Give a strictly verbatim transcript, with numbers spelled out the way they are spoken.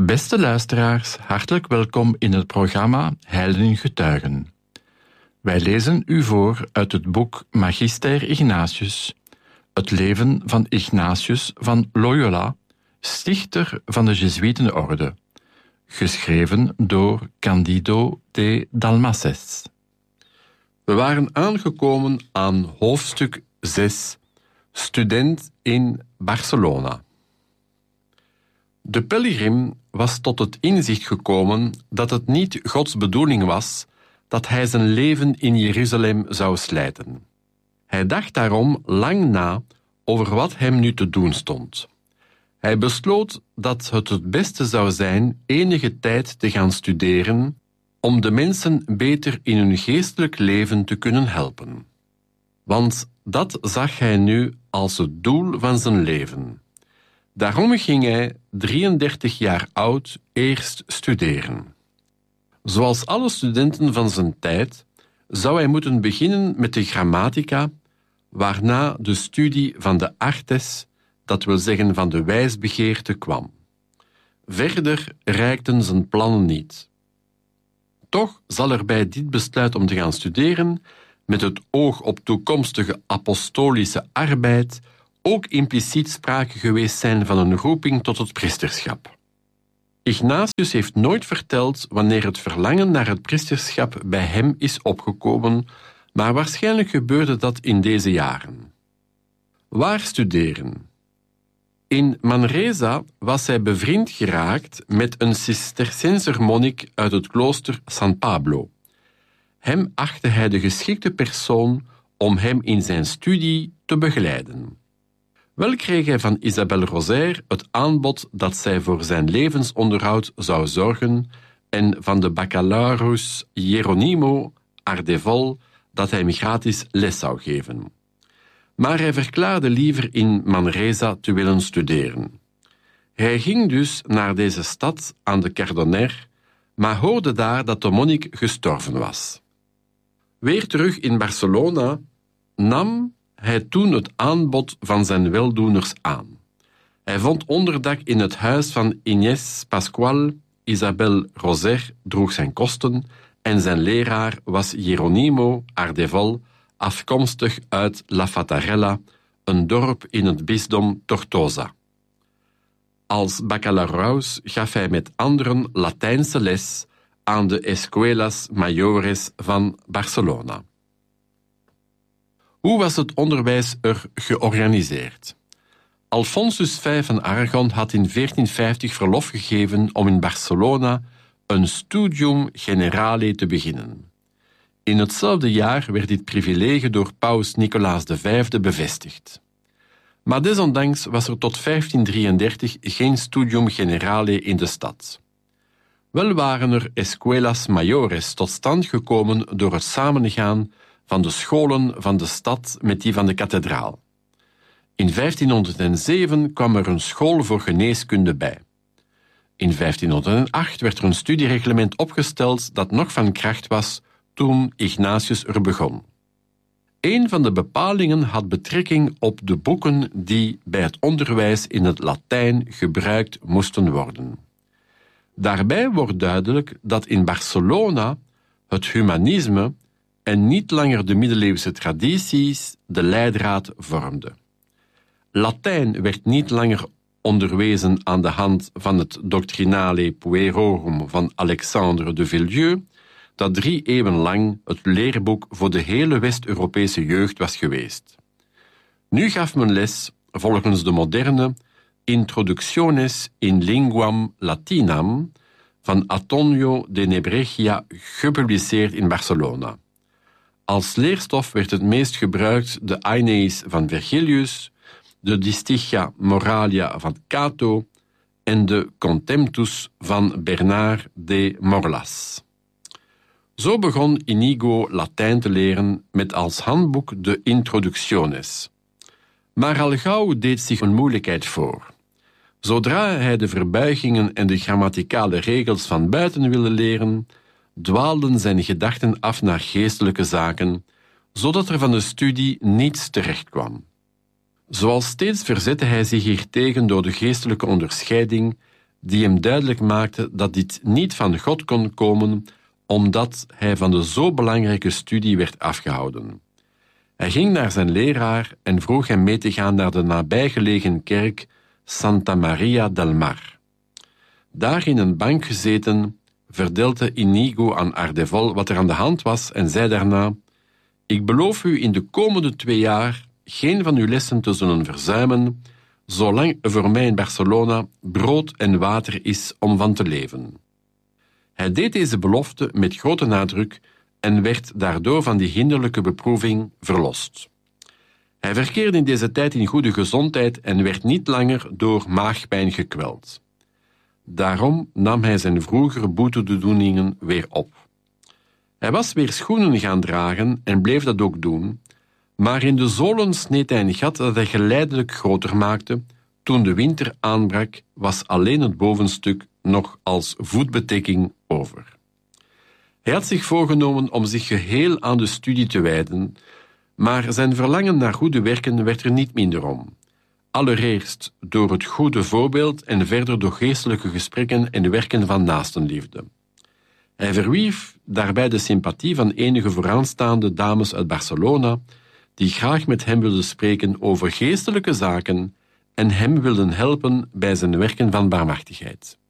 Beste luisteraars, hartelijk welkom in het programma Heiligen Getuigen. Wij lezen u voor uit het boek Magister Ignatius, het leven van Ignatius van Loyola, stichter van de Jezuïetenorde, geschreven door Candido de Dalmases. We waren aangekomen aan hoofdstuk zes, student in Barcelona. De pelgrim was tot het inzicht gekomen dat het niet Gods bedoeling was dat hij zijn leven in Jeruzalem zou slijten. Hij dacht daarom lang na over wat hem nu te doen stond. Hij besloot dat het het beste zou zijn enige tijd te gaan studeren om de mensen beter in hun geestelijk leven te kunnen helpen. Want dat zag hij nu als het doel van zijn leven. Daarom ging hij, drieëndertig jaar oud, eerst studeren. Zoals alle studenten van zijn tijd zou hij moeten beginnen met de grammatica, waarna de studie van de artes, dat wil zeggen van de wijsbegeerte, kwam. Verder reikten zijn plannen niet. Toch zal er bij dit besluit om te gaan studeren, met het oog op toekomstige apostolische arbeid, ook impliciet sprake geweest zijn van een roeping tot het priesterschap. Ignatius heeft nooit verteld wanneer het verlangen naar het priesterschap bij hem is opgekomen, maar waarschijnlijk gebeurde dat in deze jaren. Waar studeren? In Manresa was hij bevriend geraakt met een Cisterciënsermonnik uit het klooster San Pablo. Hem achtte hij de geschikte persoon om hem in zijn studie te begeleiden. Wel kreeg hij van Isabelle Rosaire het aanbod dat zij voor zijn levensonderhoud zou zorgen en van de baccalaureus Jeronimo Ardevol dat hij hem gratis les zou geven. Maar hij verklaarde liever in Manresa te willen studeren. Hij ging dus naar deze stad aan de Cardonner, maar hoorde daar dat de monnik gestorven was. Weer terug in Barcelona nam hij toen het aanbod van zijn weldoeners aan. Hij vond onderdak in het huis van Inés Pascual, Isabelle Rosaire droeg zijn kosten en zijn leraar was Jeronimo Ardevol, afkomstig uit La Fattarella, een dorp in het bisdom Tortosa. Als baccalaureus gaf hij met anderen Latijnse les aan de Escuelas Mayores van Barcelona. Hoe was het onderwijs er georganiseerd? Alfonsus vijf van Aragon had in veertien vijftig verlof gegeven om in Barcelona een studium generale te beginnen. In hetzelfde jaar werd dit privilege door paus Nicolaas de Vijfde bevestigd. Maar desondanks was er tot vijftien drieëndertig geen studium generale in de stad. Wel waren er escuelas mayores tot stand gekomen door het samengaan van de scholen van de stad met die van de kathedraal. In vijftienhonderdzeven kwam er een school voor geneeskunde bij. In vijftienhonderdacht werd er een studiereglement opgesteld dat nog van kracht was toen Ignatius er begon. Een van de bepalingen had betrekking op de boeken die bij het onderwijs in het Latijn gebruikt moesten worden. Daarbij wordt duidelijk dat in Barcelona het humanisme en niet langer de middeleeuwse tradities de leidraad vormden. Latijn werd niet langer onderwezen aan de hand van het Doctrinale Puerorum van Alexandre de Villieu, dat drie eeuwen lang het leerboek voor de hele West-Europese jeugd was geweest. Nu gaf men les, volgens de moderne, Introductiones in Linguam Latinam van Antonio de Nebregia, gepubliceerd in Barcelona. Als leerstof werd het meest gebruikt de Aeneis van Vergilius, de Disticha Moralia van Cato en de Contemptus van Bernard de Morlas. Zo begon Inigo Latijn te leren met als handboek de Introductiones. Maar al gauw deed zich een moeilijkheid voor. Zodra hij de verbuigingen en de grammaticale regels van buiten wilde leren, dwaalden zijn gedachten af naar geestelijke zaken, zodat er van de studie niets terecht kwam. Zoals steeds verzette hij zich hiertegen door de geestelijke onderscheiding die hem duidelijk maakte dat dit niet van God kon komen, omdat hij van de zo belangrijke studie werd afgehouden. Hij ging naar zijn leraar en vroeg hem mee te gaan naar de nabijgelegen kerk Santa Maria del Mar. Daar in een bank gezeten, vertelde Inigo aan Ardevol wat er aan de hand was en zei daarna: ik beloof u in de komende twee jaar geen van uw lessen te zullen verzuimen, zolang er voor mij in Barcelona brood en water is om van te leven. Hij deed deze belofte met grote nadruk en werd daardoor van die hinderlijke beproeving verlost. Hij verkeerde in deze tijd in goede gezondheid en werd niet langer door maagpijn gekweld. Daarom nam hij zijn vroegere boetedoeningen weer op. Hij was weer schoenen gaan dragen en bleef dat ook doen, maar in de zolen sneed hij een gat dat hij geleidelijk groter maakte. Toen de winter aanbrak, was alleen het bovenstuk nog als voetbedekking over. Hij had zich voorgenomen om zich geheel aan de studie te wijden, maar zijn verlangen naar goede werken werd er niet minder om. Allereerst door het goede voorbeeld en verder door geestelijke gesprekken en werken van naastenliefde. Hij verwierf daarbij de sympathie van enige vooraanstaande dames uit Barcelona, die graag met hem wilden spreken over geestelijke zaken en hem wilden helpen bij zijn werken van barmhartigheid.